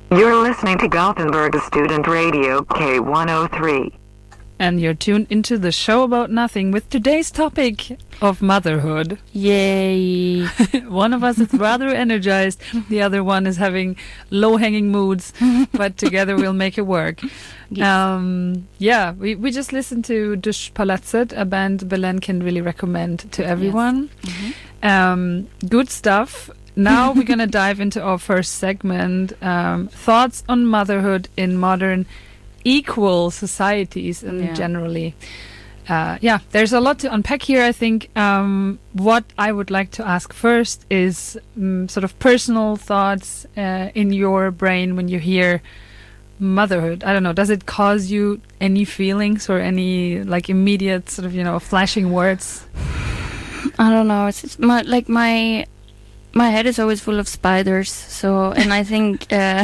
You're listening to Gothenburg Student Radio K103. And you're tuned into the show about nothing with today's topic of motherhood. Yay! One of us is rather energized, the other one is having low-hanging moods, but together we'll make it work. Yes. We just listened to Dusch Palatset, a band Belen can really recommend to everyone. Yes. Good stuff. Now we're going to dive into our first segment, thoughts on motherhood in modern equal societies and generally. There's a lot to unpack here. I think what I would like to ask first is sort of personal thoughts in your brain when you hear motherhood. I don't know, does it cause you any feelings or any like immediate sort of, flashing words? I don't know. It's my head is always full of spiders. So, and I think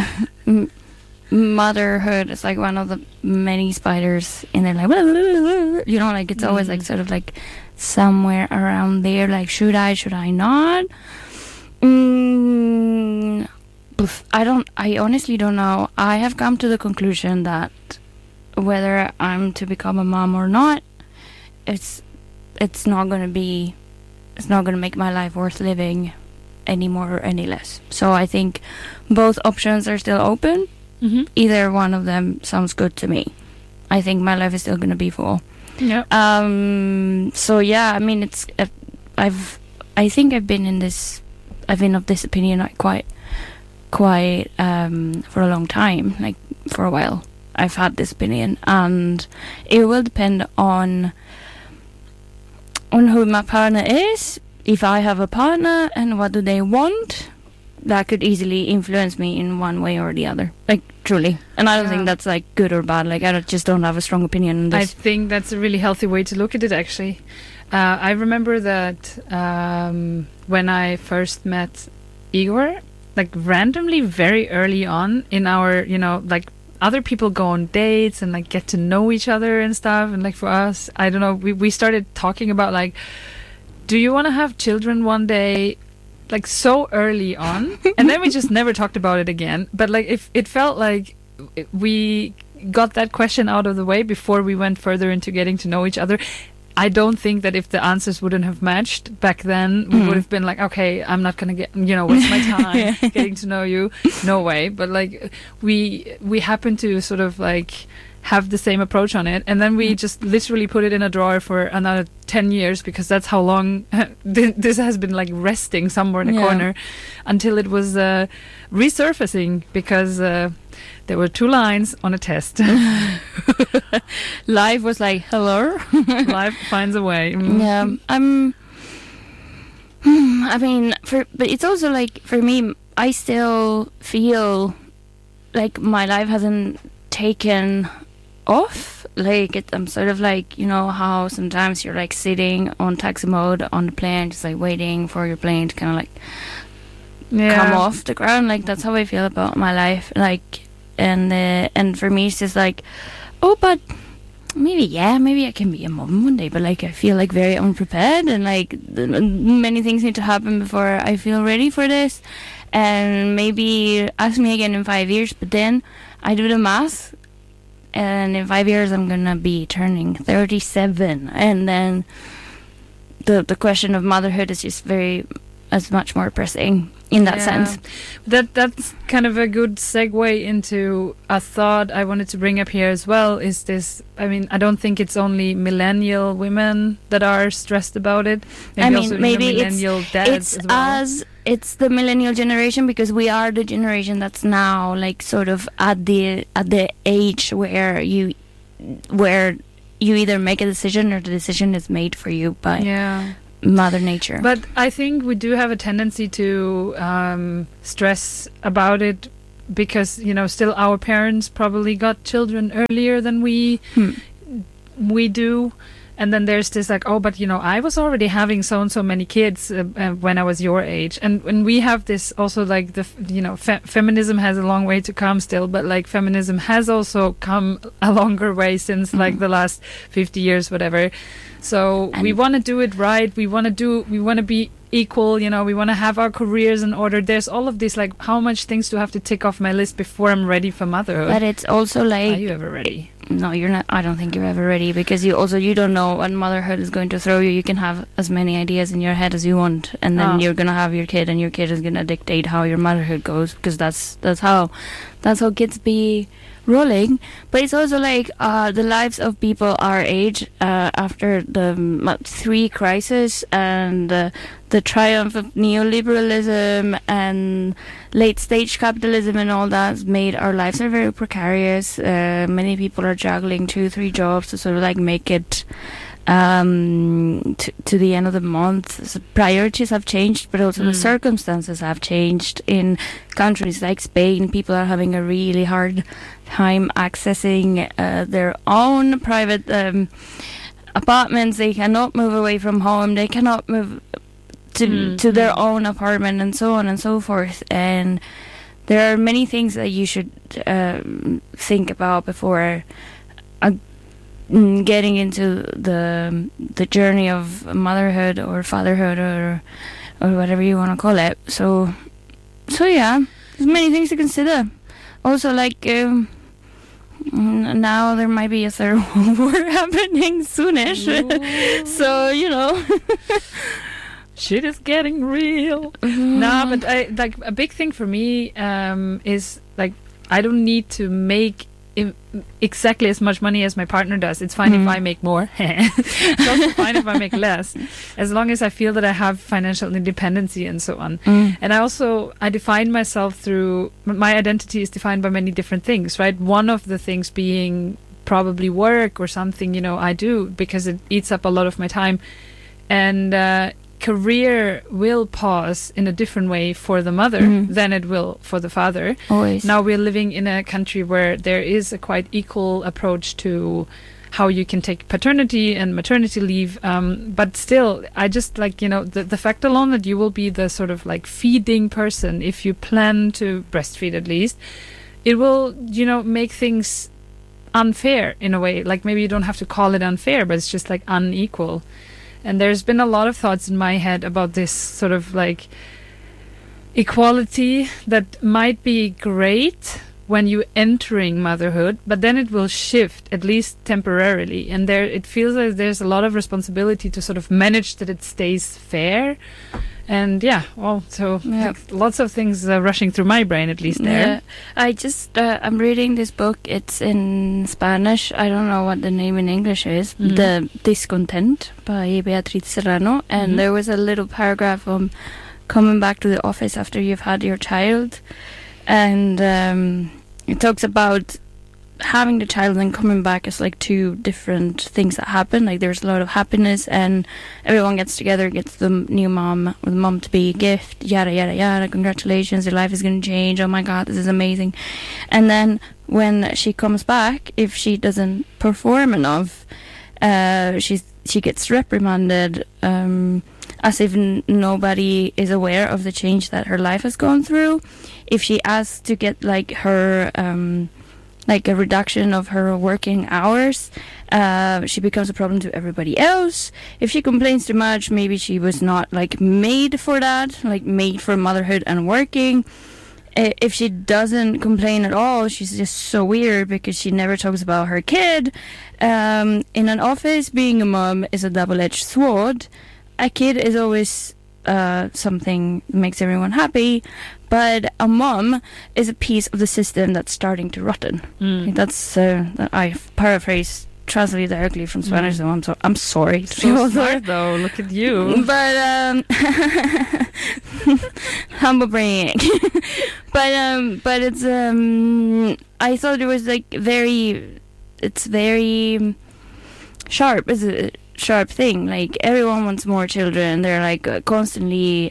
motherhood is like one of the many spiders in there, like it's always like sort of like somewhere around there, like should I not? I honestly don't know. I have come to the conclusion that whether I'm to become a mom or not, it's not going to make my life worth living any more or any less. So I think both options are still open. Mm-hmm. Either one of them sounds good to me. I think my life is still going to be full. Yeah. So yeah, I mean, I think I've been of this opinion quite for a long time, like for a while. I've had this opinion, and it will depend on who my partner is, if I have a partner, and what do they want. That could easily influence me in one way or the other, like truly. And I don't think that's like good or bad. Like just don't have a strong opinion on this. I think that's a really healthy way to look at it, actually. I remember that when I first met Igor, like randomly very early on in our, like other people go on dates and like get to know each other and stuff. And like for us, I don't know, we started talking about like, do you want to have children one day? Like so early on, and then we just never talked about it again. But like if it felt like we got that question out of the way before we went further into getting to know each other. I don't think that if the answers wouldn't have matched back then, we would have been like, okay, I'm not gonna waste my time getting to know you. No way. But like we happen to sort of like have the same approach on it, and then we just literally put it in a drawer for another 10 years because that's how long this has been like resting somewhere in a corner until it was resurfacing because there were 2 lines on a test. Life was like, hello. Life finds a way. Yeah. I mean, but it's also like for me, I still feel like my life hasn't taken off. Like I'm sort of like, how sometimes you're like sitting on taxi mode on the plane, just like waiting for your plane to kind of like come off the ground. Like that's how I feel about my life. Like and for me it's just like, but maybe I can be a mom one day, but like I feel like very unprepared, and like many things need to happen before I feel ready for this. And maybe ask me again in 5 years, but then I do the math, and in 5 years I'm gonna be turning 37, and then the question of motherhood is just as much more pressing in that sense. That's kind of a good segue into a thought I wanted to bring up here as well. Is this? I mean, I don't think it's only millennial women that are stressed about it. Maybe millennial dads as well. It's the millennial generation, because we are the generation that's now like sort of at the age where you either make a decision or the decision is made for you by Mother Nature. But I think we do have a tendency to stress about it because still our parents probably got children earlier than we do. And then there's this like, but I was already having so and so many kids when I was your age, and when we have this also like the feminism has a long way to come still, but like feminism has also come a longer way since like the last 50 years, whatever. So we want to do it right. We want to be equal, you know, we want to have our careers in order. There's all of this, like, how much things do I have to tick off my list before I'm ready for motherhood? But it's also like... Are you ever ready? No, you're not. I don't think you're ever ready, because you don't know what motherhood is going to throw you. You can have as many ideas in your head as you want, and then you're going to have your kid, and your kid is going to dictate how your motherhood goes, because that's how kids be rolling. But it's also like the lives of people our age after the 3 crises and the triumph of neoliberalism and late stage capitalism and all that made our lives are very precarious. Many people are juggling 2-3 jobs to sort of like make it to the end of the month. So priorities have changed, but also the circumstances have changed. In countries like Spain, people are having a really hard time accessing their own private apartments. They cannot move away from home. They cannot move to their own apartment, and so on and so forth. And there are many things that you should think about before getting into the journey of motherhood or fatherhood or whatever you want to call it. So yeah, there's many things to consider. Also, like now there might be a third world war happening soonish. So, you know. Shit is getting real. No, but like a big thing for me is like I don't need to make exactly as much money as my partner does. It's fine if I make more. It's also fine if I make less, as long as I feel that I have financial independency and so on. And I define myself through, my identity is defined by many different things, right? One of the things being probably work or something, you know, I do because it eats up a lot of my time. And career will pause in a different way for the mother than it will for the father. Always. Now we're living in a country where there is a quite equal approach to how you can take paternity and maternity leave. But still, I just like, you know, the fact alone that you will be the sort of like feeding person, if you plan to breastfeed at least, it will, you know, make things unfair in a way. Like maybe you don't have to call it unfair, but it's just like unequal. And there's been a lot of thoughts in my head about this sort of like equality that might be great when you're entering motherhood, but then it will shift, at least temporarily. And there, it feels like there's a lot of responsibility to sort of manage that it stays fair. And like, lots of things rushing through my brain, at least there. Yeah. I just, I'm reading this book. It's in Spanish. I don't know what the name in English is. The Discontent by Beatriz Serrano. And there was a little paragraph on coming back to the office after you've had your child. And it talks about having the child and coming back as like 2 different things that happen. Like there's a lot of happiness and everyone gets together, gets the new mom or the mom-to-be gift, yada yada yada, congratulations, your life is going to change, oh my god, this is amazing. And then when she comes back, if she doesn't perform enough, she gets reprimanded, as if nobody is aware of the change that her life has gone through. If she asks to get like her like a reduction of her working hours, she becomes a problem to everybody else. If she complains too much, maybe she was not like made for that, like made for motherhood and working. If she doesn't complain at all, she's just so weird because she never talks about her kid. In an office, being a mom is a double-edged sword. A kid is always something that makes everyone happy, but a mom is a piece of the system that's starting to rotten. That's I paraphrase, translate directly from Spanish, so I'm sorry. So smart though, look at you. But humble brain. but it's I thought it was like it's very sharp. It's a sharp thing. Like everyone wants more children. They're like constantly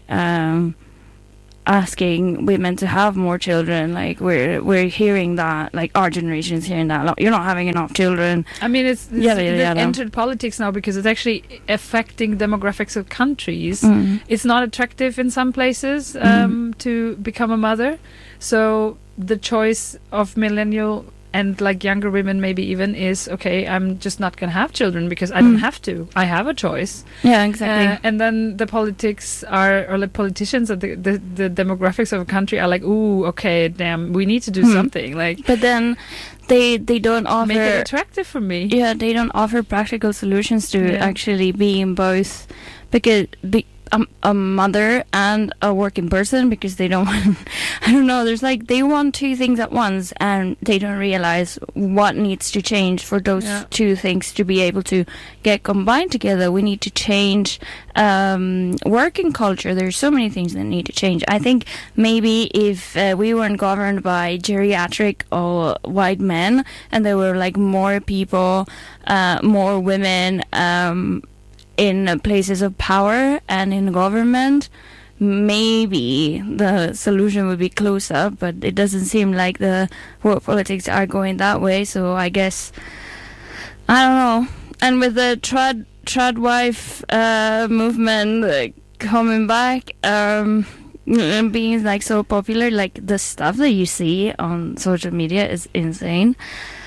asking women to have more children. Like we're hearing that, like our generation is hearing that, you're not having enough children. I mean, it's entered politics now because it's actually affecting demographics of countries. It's not attractive in some places to become a mother, so the choice of millennial and like younger women maybe even is, okay, I'm just not gonna have children because I don't have to. I have a choice. Yeah, exactly. And then the politics are, or the politicians of the demographics of a country are like, ooh, okay, damn, we need to do something. Like, but then they don't offer, make it attractive for me. Yeah, they don't offer practical solutions to actually being both, because a mother and a working person, because they don't want, I don't know, there's like, they want two things at once and they don't realize what needs to change for those two things to be able to get combined together. We need to change working culture. There's so many things that need to change. I think maybe if we weren't governed by geriatric or white men and there were like more people, more women, in places of power and in government, maybe the solution would be closer, but it doesn't seem like the world politics are going that way. So I guess, I don't know. And with the trad wife movement coming back, and being like so popular, like the stuff that you see on social media is insane.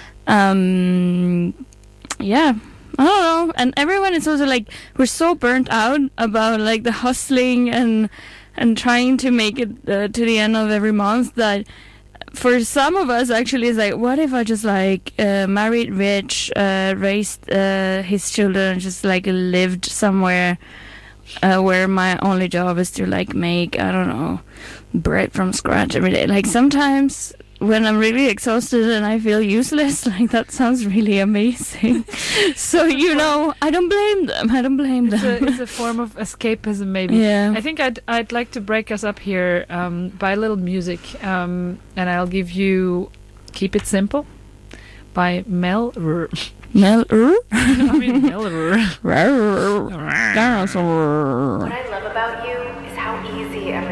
Yeah, I don't know. And everyone is also like, we're so burnt out about like the hustling and trying to make it to the end of every month, that for some of us actually it's like, what if I just like married rich, raised his children, just like lived somewhere where my only job is to like make, I don't know, bread from scratch every day. Like sometimes when I'm really exhausted and I feel useless, like that sounds really amazing. So, you know, I don't blame them. It's a form of escapism, maybe. Yeah. I think I'd like to break us up here by a little music, and I'll give you "Keep It Simple" by Mel R. Mel R? I mean Mel R. Dinosaur. What I love about you is how easy everything